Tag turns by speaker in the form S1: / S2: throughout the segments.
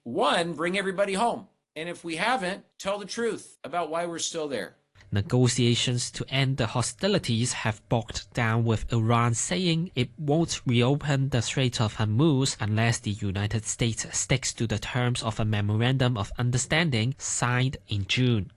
S1: One, bring everybody home. And if we haven't, tell the truth about why we're still there.
S2: Negotiations to end the hostilities have bogged down, with Iran saying it won't reopen the Strait of Hormuz unless the United States sticks to the terms of a Memorandum of Understanding signed in June.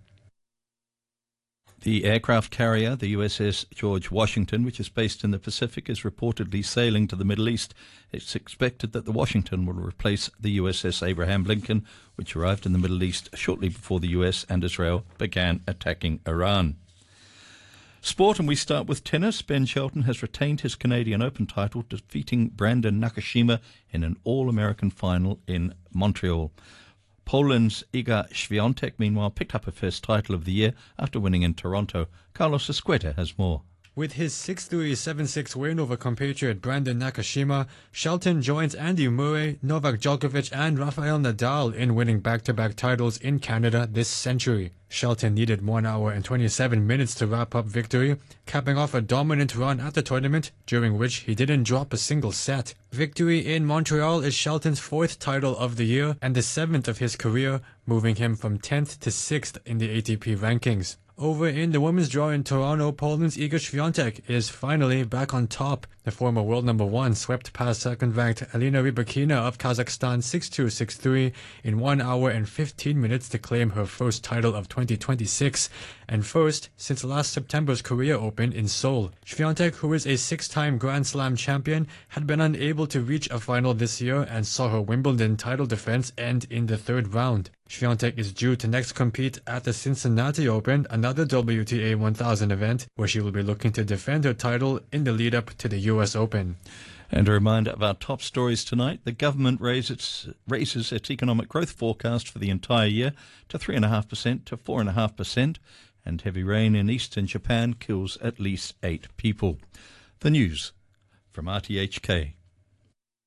S3: The aircraft carrier, the USS George Washington, which is based in the Pacific, is reportedly sailing to the Middle East. It's expected that the Washington will replace the USS Abraham Lincoln, which arrived in the Middle East shortly before the US and Israel began attacking Iran. Sport, and we start with tennis. Ben Shelton has retained his Canadian Open title, defeating Brandon Nakashima in an All-American final in Montreal. Poland's Iga Świątek, meanwhile, picked up her first title of the year after winning in Toronto. Carlos Escueta has more.
S4: With his 6-3, 7-6 win over compatriot Brandon Nakashima, Shelton joins Andy Murray, Novak Djokovic and Rafael Nadal in winning back-to-back titles in Canada this century. Shelton needed 1 hour and 27 minutes to wrap up victory, capping off a dominant run at the tournament, during which he didn't drop a single set. Victory in Montreal is Shelton's 4th title of the year and the 7th of his career, moving him from 10th to 6th in the ATP rankings. Over in the women's draw in Toronto, Poland's Iga Świątek is finally back on top. The former world number 1 swept past second-ranked Elena Rybakina of Kazakhstan 6-2, 6-3 in 1 hour and 15 minutes to claim her first title of 2026, and first since last September's Korea Open in Seoul. Świątek, who is a 6-time Grand Slam champion, had been unable to reach a final this year and saw her Wimbledon title defense end in the 3rd round. Świątek is due to next compete at the Cincinnati Open, another WTA 1000 event, where she will be looking to defend her title in the lead-up to the US Open.
S3: And a reminder of our top stories tonight. The government raises its economic growth forecast for the entire year to 3.5% to 4.5%, and heavy rain in eastern Japan kills at least 8 people. The news from RTHK.